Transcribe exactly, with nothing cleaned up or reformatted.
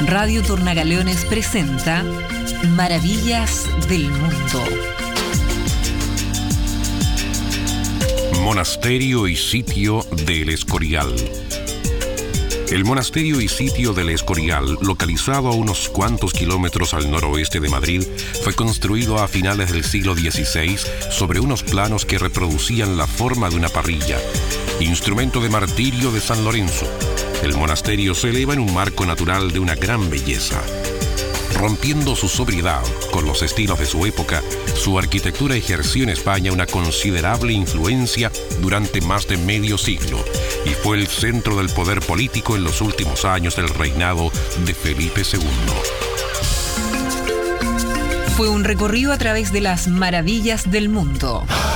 Radio Turnagaleones presenta Maravillas del Mundo. Monasterio y sitio del Escorial. El monasterio y sitio del Escorial, localizado a unos cuantos kilómetros al noroeste de Madrid, fue construido a finales del siglo dieciséis sobre unos planos que reproducían la forma de una parrilla, instrumento de martirio de San Lorenzo. El monasterio se eleva en un marco natural de una gran belleza. Rompiendo su sobriedad con los estilos de su época, su arquitectura ejerció en España una considerable influencia durante más de medio siglo y fue el centro del poder político en los últimos años del reinado de Felipe segundo. Fue un recorrido a través de las maravillas del mundo.